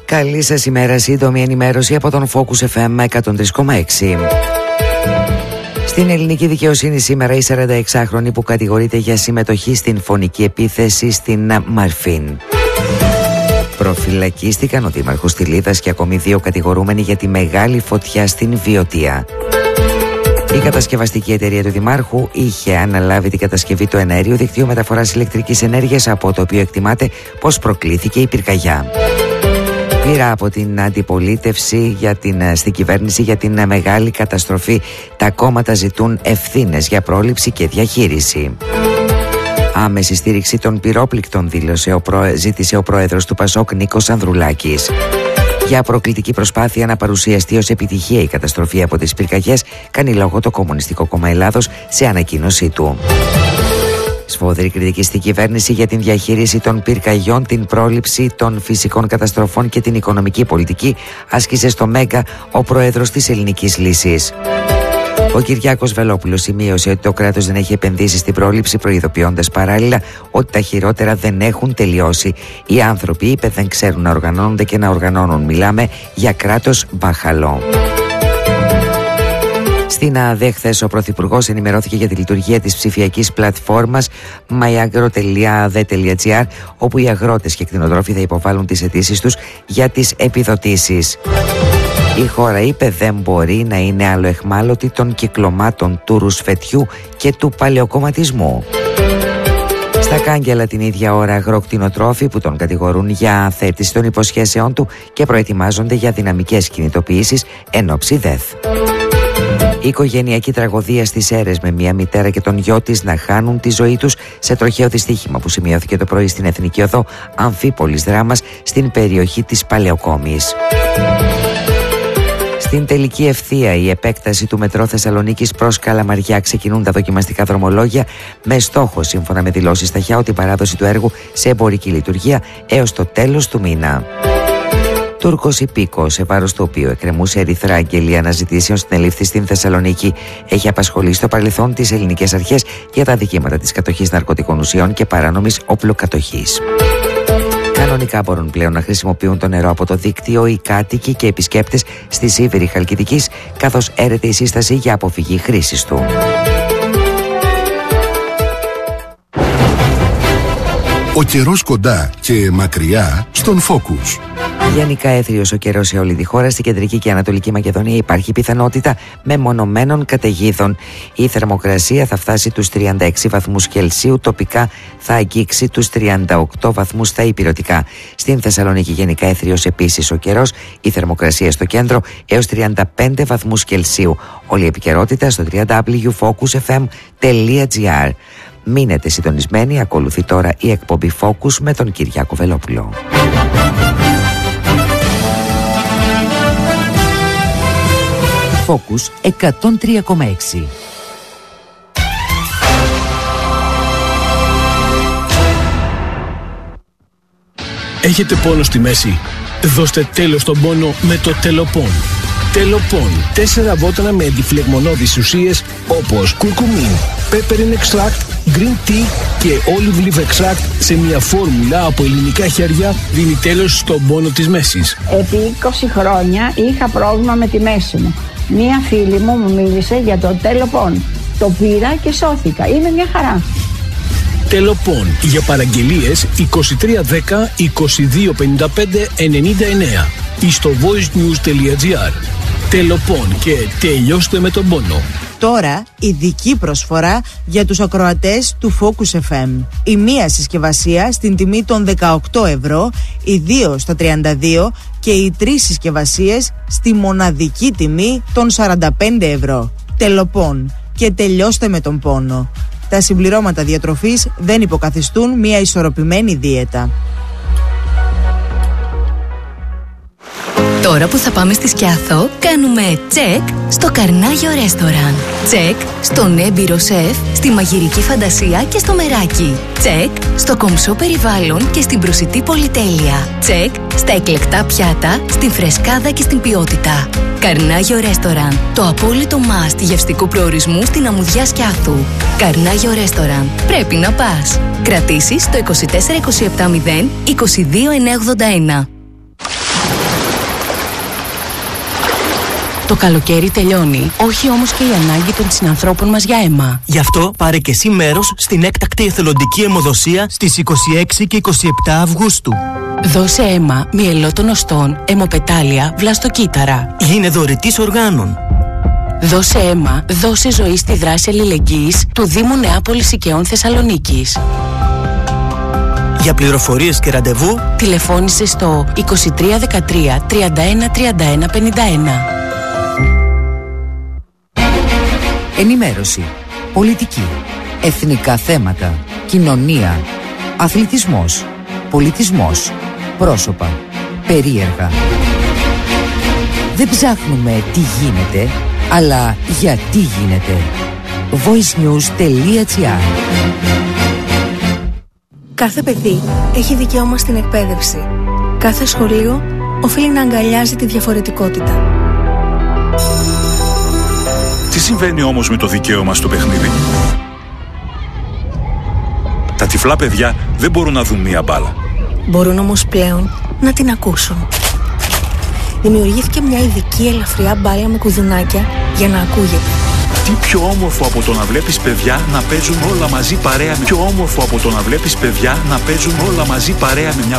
Καλή σας ημέρα, σύντομη ενημέρωση από τον Focus FM 103,6. Στην ελληνική δικαιοσύνη σήμερα η 46χρονη που κατηγορείται για συμμετοχή στην φωνική επίθεση στην Μαρφίν. Προφυλακίστηκαν ο δήμαρχος Τυλίδας και ακόμη 2 κατηγορούμενοι για τη μεγάλη φωτιά στην Βιωτία. Η κατασκευαστική εταιρεία του Δημάρχου είχε αναλάβει την κατασκευή του εναερίου δικτύου μεταφοράς ηλεκτρικής ενέργειας, από το οποίο εκτιμάται πως προκλήθηκε η πυρκαγιά. Πήρα από την αντιπολίτευση στην κυβέρνηση για την μεγάλη καταστροφή. Τα κόμματα ζητούν ευθύνες για πρόληψη και διαχείριση. Άμεση στήριξη των πυρόπληκτων ζήτησε ο πρόεδρος του Πασόκ Νίκος Ανδρουλάκης. Για προκλητική προσπάθεια να παρουσιαστεί ως επιτυχία η καταστροφή από τις πυρκαγιές, κάνει λόγο το Κομμουνιστικό Κόμμα Ελλάδος σε ανακοίνωσή του. Σφόδρη κριτική στην κυβέρνηση για την διαχείριση των πυρκαγιών, την πρόληψη των φυσικών καταστροφών και την οικονομική πολιτική άσκησε στο Μέγκα ο πρόεδρος της Ελληνικής Λύσης. Ο Κυριάκος Βελόπουλος σημείωσε ότι το κράτος δεν έχει επενδύσει στην πρόληψη, προειδοποιώντας παράλληλα ότι τα χειρότερα δεν έχουν τελειώσει. Οι άνθρωποι, είπε, δεν ξέρουν να οργανώνονται και να οργανώνουν. Μιλάμε για κράτος μπάχαλο. Στην ΑΔΕ χθες ο Πρωθυπουργός ενημερώθηκε για τη λειτουργία της ψηφιακής πλατφόρμας myagro.ade.gr, όπου οι αγρότες και κτηνοτρόφοι θα υποβάλουν τις αιτήσεις τους για τις επιδοτήσεις. Η χώρα, είπε, δεν μπορεί να είναι άλλο εχμάλωτη των κυκλωμάτων του ρουσφετιού και του παλαιοκομματισμού. Στα κάγκελα την ίδια ώρα αγροκτηνοτρόφοι που τον κατηγορούν για αθέτηση των υποσχέσεών του και προετοιμάζονται για δυναμικές κινητοποιήσεις εν ώψη ΔΕΘ. Η οικογενειακή τραγωδία στις Σέρρες, με μια μητέρα και τον γιο της να χάνουν τη ζωή τους σε τροχαίο δυστύχημα που σημειώθηκε το πρωί στην Εθνική Οδό Αμφίπολης Δράμας στην περιοχή της Παλαιοκόμης. Στην τελική ευθεία, η επέκταση του μετρό Θεσσαλονίκης προς Καλαμαριά, ξεκινούν τα δοκιμαστικά δρομολόγια με στόχο, σύμφωνα με δηλώσεις στα ΧΙΑΟ, την παράδοση του έργου σε εμπορική λειτουργία έως το τέλος του μήνα. Τούρκος υπήκοος, σε βάρος του οποίου εκκρεμούσε ερυθρά αγγελία αναζητήσεων, συνελήφθη στην Θεσσαλονίκη. Έχει απασχολήσει στο παρελθόν τις ελληνικές αρχές για τα δικήματα της κατοχής ναρκωτικών ουσιών και παράνομης όπλοκατοχής. Κανονικά μπορούν πλέον να χρησιμοποιούν το νερό από το δίκτυο οι κάτοικοι και επισκέπτες στη Σίβηρη Χαλκιδικής, καθώς έρεται η σύσταση για αποφυγή χρήσης του. Ο καιρός κοντά και μακριά στον Focus. Γενικά έθριος ο καιρός σε όλη τη χώρα. Στην κεντρική και ανατολική Μακεδονία υπάρχει πιθανότητα μεμονωμένων καταιγίδων. Η θερμοκρασία θα φτάσει τους 36 βαθμούς Κελσίου, τοπικά θα αγγίξει τους 38 βαθμούς στα ηπειρωτικά. Στην Θεσσαλονίκη γενικά έθριος επίσης ο καιρός, η θερμοκρασία στο κέντρο έως 35 βαθμούς Κελσίου. Όλη η επικαιρότητα στο www.focusfm.gr. Μείνετε συντονισμένοι, ακολουθεί τώρα η εκπομπή Focus με τον Κυριάκο Βελόπουλο. Focus 103,6. Έχετε πόνο στη μέση? Δώστε τέλος στον πόνο με το Τελοπών. Τελοπών. 4 βότανα με αντιφλεγμονώδεις ουσίες όπως κουρκουμίν, peppermint extract, green tea και olive leaf extract σε μια φόρμουλα από ελληνικά χέρια δίνει τέλος στον πόνο της μέσης. Επί 20 χρόνια είχα πρόβλημα με τη μέση μου. Μία φίλη μου μίλησε για το Τελοπών. Το πήρα και σώθηκα. Είναι μια χαρά. Τελοπών. Για παραγγελίες 2310 2255 99 ή στο voicenews.gr. Τελοπών και τελειώστε με τον πόνο. Τώρα ειδική προσφορά για τους ακροατές του Focus FM. Η μία συσκευασία στην τιμή των 18 ευρώ, οι 2 στα 32 και οι 3 συσκευασίες στη μοναδική τιμή των 45 ευρώ. Τελοπών και τελειώστε με τον πόνο. Τα συμπληρώματα διατροφής δεν υποκαθιστούν μια ισορροπημένη δίαιτα. Τώρα που θα πάμε στη Σκιάθο, κάνουμε τσεκ στο Καρνάγιο Ρέστοραν. Τσεκ στον έμπειρο σεφ, στη μαγειρική φαντασία και στο μεράκι. Τσεκ στο κομψό περιβάλλον και στην προσιτή πολυτέλεια. Τσεκ στα εκλεκτά πιάτα, στην φρεσκάδα και στην ποιότητα. Καρνάγιο Ρέστοραν. Το απόλυτο must γευστικού προορισμού στην αμμουδιά Σκιάθου. Καρνάγιο Ρέστοραν. Πρέπει να πας. Κρατήσεις στο 24 27 0 22 981. Το καλοκαίρι τελειώνει, όχι όμως και η ανάγκη των συνανθρώπων μας για αίμα. Γι' αυτό πάρε και εσύ μέρος στην έκτακτη εθελοντική αιμοδοσία στις 26 και 27 Αυγούστου. Δώσε αίμα μυελότων οστών, αιμοπετάλια, βλαστοκύτταρα. Γίνε δωρητής οργάνων. Δώσε αίμα, δώσε ζωή στη δράση αλληλεγγύης του Δήμου Νεάπολης Οικαιών Θεσσαλονίκης. Για πληροφορίες και ραντεβού, τηλεφώνησε στο 2313 31 31 51. Ενημέρωση, πολιτική, εθνικά θέματα, κοινωνία, αθλητισμός, πολιτισμός, πρόσωπα, περίεργα. Δεν ψάχνουμε τι γίνεται, αλλά γιατί γίνεται. voicenews.gr. Κάθε παιδί έχει δικαίωμα στην εκπαίδευση. Κάθε σχολείο οφείλει να αγκαλιάζει τη διαφορετικότητα. Τι συμβαίνει όμως με το δικαίωμα στο παιχνίδι? Τα τυφλά παιδιά δεν μπορούν να δουν μία μπάλα. Μπορούν όμως πλέον να την ακούσουν. Δημιουργήθηκε μια ειδική ελαφριά μπάλα με κουδουνάκια για να ακούγεται. Τι πιο όμορφο από το να βλέπεις παιδιά να παίζουν όλα μαζί παρέα με... Πιο όμορφο από το να βλέπεις παιδιά να παίζουν όλα μαζί παρέα με μια